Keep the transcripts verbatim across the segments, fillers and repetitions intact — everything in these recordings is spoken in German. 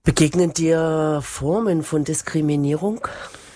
Begegnen dir Formen von Diskriminierung?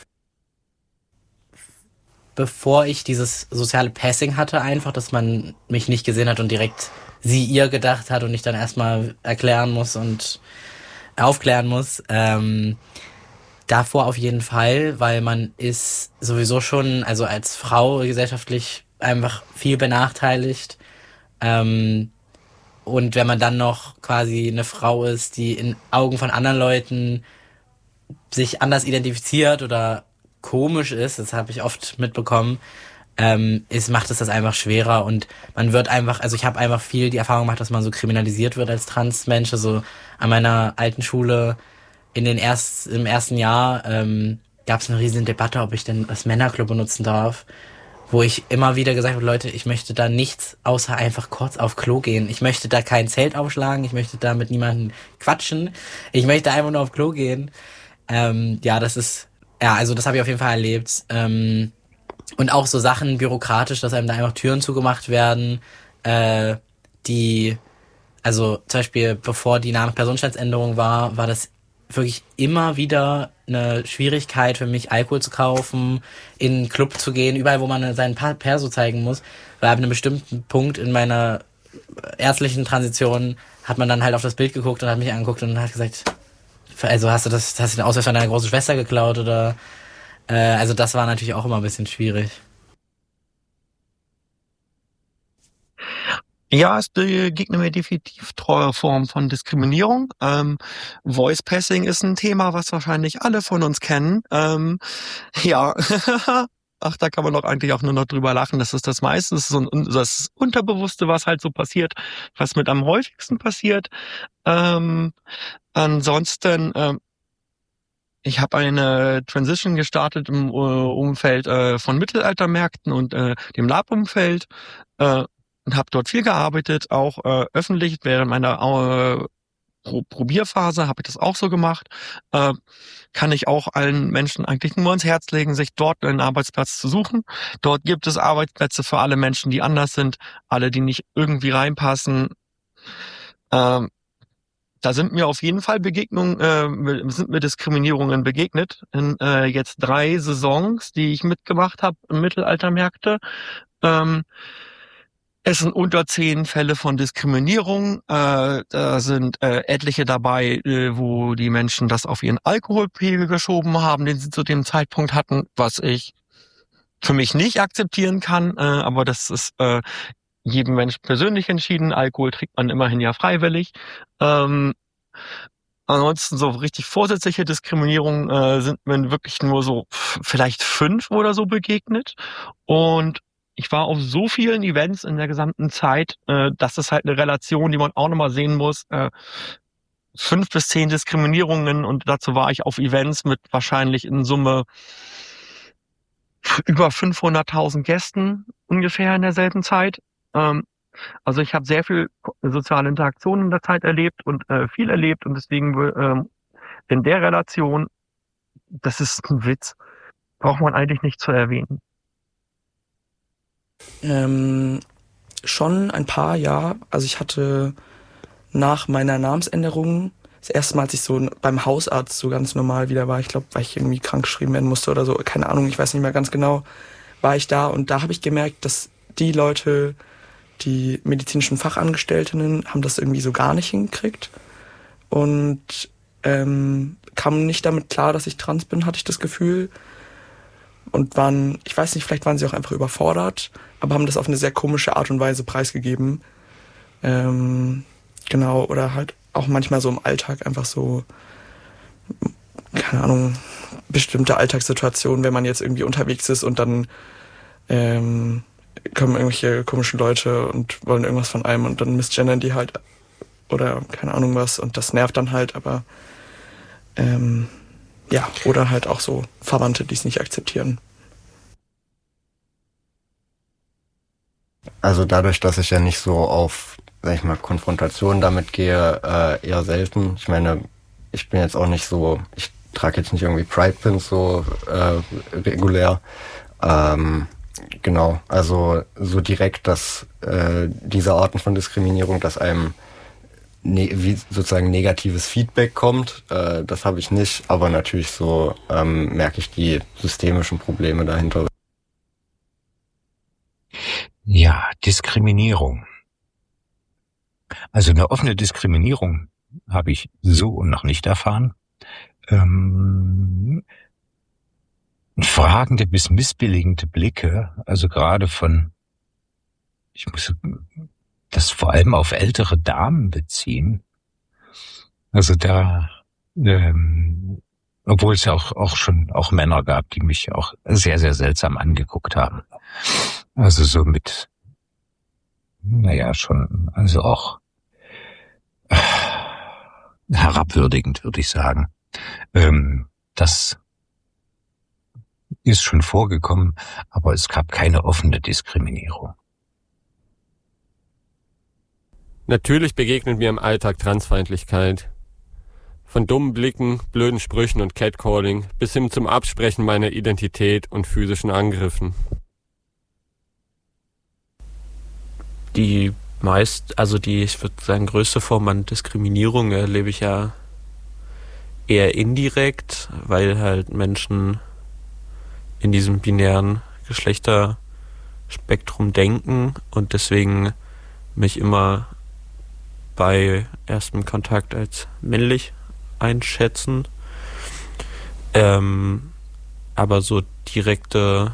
Bevor ich dieses soziale Passing hatte, einfach, dass man mich nicht gesehen hat und direkt sie ihr gedacht hat und ich dann erstmal erklären muss und aufklären muss. Ähm, davor auf jeden Fall, weil man ist sowieso schon, also als Frau gesellschaftlich einfach viel benachteiligt. Ähm, und wenn man dann noch quasi eine Frau ist, die in Augen von anderen Leuten sich anders identifiziert oder komisch ist, das habe ich oft mitbekommen, ähm, ist, macht es das einfach schwerer und man wird einfach, also ich habe einfach viel die Erfahrung gemacht, dass man so kriminalisiert wird als Transmensch. Also an meiner alten Schule in den erst, im ersten Jahr ähm, gab es eine riesige Debatte, ob ich denn das Männerclub benutzen darf, wo ich immer wieder gesagt habe, Leute, ich möchte da nichts außer einfach kurz auf Klo gehen. Ich möchte da kein Zelt aufschlagen, ich möchte da mit niemandem quatschen, ich möchte einfach nur auf Klo gehen. Ähm, ja, das ist, ja, also das habe ich auf jeden Fall erlebt. Ähm, und auch so Sachen bürokratisch, dass einem da einfach Türen zugemacht werden, äh, die, also zum Beispiel bevor die Namens-Personenstandsänderung war, war das wirklich immer wieder eine Schwierigkeit für mich, Alkohol zu kaufen, in einen Club zu gehen, überall, wo man seinen Pa- Perso zeigen muss, weil ab einem bestimmten Punkt in meiner ärztlichen Transition hat man dann halt auf das Bild geguckt und hat mich angeguckt und hat gesagt, also hast du das, hast du den Ausweis von deiner großen Schwester geklaut oder, äh, also das war natürlich auch immer ein bisschen schwierig. Ja, es begegnet mir definitiv treue Formen von Diskriminierung. Ähm, Voice Passing ist ein Thema, was wahrscheinlich alle von uns kennen. Ähm, ja, ach, da kann man doch eigentlich auch nur noch drüber lachen. Das ist das meiste, das ist so ein, das Unterbewusste, was halt so passiert, was mit am häufigsten passiert. Ähm, ansonsten, ähm, ich habe eine Transition gestartet im äh, Umfeld äh, von Mittelaltermärkten und äh, dem Lab-Umfeld. Äh, und habe dort viel gearbeitet, auch äh, öffentlich. Während meiner äh, Pro- Probierphase habe ich das auch so gemacht. Äh, kann ich auch allen Menschen eigentlich nur ans Herz legen, sich dort einen Arbeitsplatz zu suchen. Dort gibt es Arbeitsplätze für alle Menschen, die anders sind, alle, die nicht irgendwie reinpassen. Ähm, da sind mir auf jeden Fall Begegnungen, äh, sind mir Diskriminierungen begegnet in äh, jetzt drei Saisons, die ich mitgemacht habe im Mittelaltermärkte. Ähm, Es sind unter zehn Fälle von Diskriminierung. Äh, da sind äh, etliche dabei, äh, wo die Menschen das auf ihren Alkoholpegel geschoben haben, den sie zu dem Zeitpunkt hatten, was ich für mich nicht akzeptieren kann. Äh, aber das ist äh, jedem Menschen persönlich entschieden. Alkohol trinkt man immerhin ja freiwillig. Ähm, ansonsten so richtig vorsätzliche Diskriminierung äh, sind mir wirklich nur so f- vielleicht fünf oder so begegnet. Und ich war auf so vielen Events in der gesamten Zeit, äh, das ist halt eine Relation, die man auch nochmal sehen muss. Äh, fünf bis zehn Diskriminierungen und dazu war ich auf Events mit wahrscheinlich in Summe über fünfhunderttausend Gästen ungefähr in derselben Zeit. Ähm, also ich habe sehr viel ko- soziale Interaktion in der Zeit erlebt und äh, viel erlebt und deswegen ähm, in der Relation, das ist ein Witz, braucht man eigentlich nicht zu erwähnen. Ähm, schon ein paar, ja. Also ich hatte nach meiner Namensänderung das erste Mal, als ich so beim Hausarzt so ganz normal wieder war, ich glaube, weil ich irgendwie krank geschrieben werden musste oder so, keine Ahnung, ich weiß nicht mehr ganz genau, war ich da und da habe ich gemerkt, dass die Leute, die medizinischen Fachangestellten, haben das irgendwie so gar nicht hingekriegt und ähm, kamen nicht damit klar, dass ich trans bin, hatte ich das Gefühl. Und waren, ich weiß nicht, vielleicht waren sie auch einfach überfordert, aber haben das auf eine sehr komische Art und Weise preisgegeben. Ähm, genau, oder halt auch manchmal so im Alltag einfach so, keine Ahnung, bestimmte Alltagssituationen, wenn man jetzt irgendwie unterwegs ist und dann ähm, kommen irgendwelche komischen Leute und wollen irgendwas von einem und dann misgendern die halt oder keine Ahnung was und das nervt dann halt, aber ähm, ja, oder halt auch so Verwandte, die es nicht akzeptieren. Also dadurch, dass ich ja nicht so auf, sag ich mal, Konfrontation damit gehe, äh, eher selten. Ich meine, ich bin jetzt auch nicht so, ich trage jetzt nicht irgendwie Pride-Pins so äh, regulär. Ähm, genau, also so direkt, dass äh, diese Arten von Diskriminierung, dass einem ne, wie sozusagen negatives Feedback kommt. Äh, das habe ich nicht, aber natürlich so ähm, merke ich die systemischen Probleme dahinter. Ja, Diskriminierung. Also eine offene Diskriminierung habe ich so noch nicht erfahren. Ähm, fragende bis missbilligende Blicke, also gerade von, ich muss das vor allem auf ältere Damen beziehen. Also da, ähm, obwohl es ja auch, auch schon auch Männer gab, die mich auch sehr, sehr seltsam angeguckt haben. Also so mit, naja, schon, also auch äh, herabwürdigend, würde ich sagen. Ähm, das ist schon vorgekommen, aber es gab keine offene Diskriminierung. Natürlich begegnet mir im Alltag Transfeindlichkeit. Von dummen Blicken, blöden Sprüchen und Catcalling bis hin zum Absprechen meiner Identität und physischen Angriffen. Die meist, also die, ich würde sagen, größte Form an Diskriminierung erlebe ich ja eher indirekt, weil halt Menschen in diesem binären Geschlechterspektrum denken und deswegen mich immer bei erstem Kontakt als männlich einschätzen. Ähm, aber so direkte,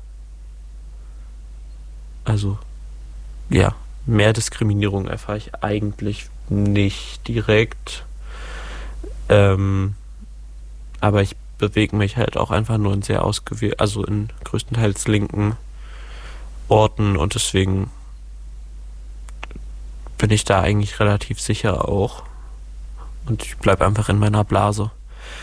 also ja, mehr Diskriminierung erfahre ich eigentlich nicht direkt. Ähm, aber ich bewege mich halt auch einfach nur in sehr ausgewählt, also in größtenteils linken Orten und deswegen bin ich da eigentlich relativ sicher auch. Und ich bleibe einfach in meiner Blase.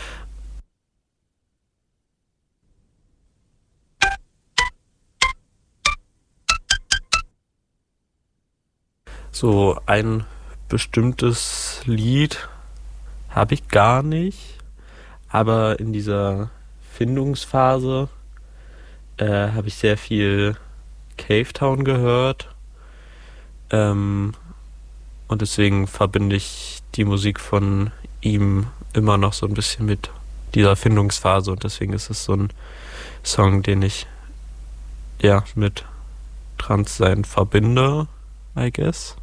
So ein bestimmtes Lied habe ich gar nicht, aber in dieser Findungsphase äh, habe ich sehr viel Cave Town gehört ähm, und deswegen verbinde ich die Musik von ihm immer noch so ein bisschen mit dieser Findungsphase und deswegen ist es so ein Song, den ich ja mit Transsein verbinde, I guess.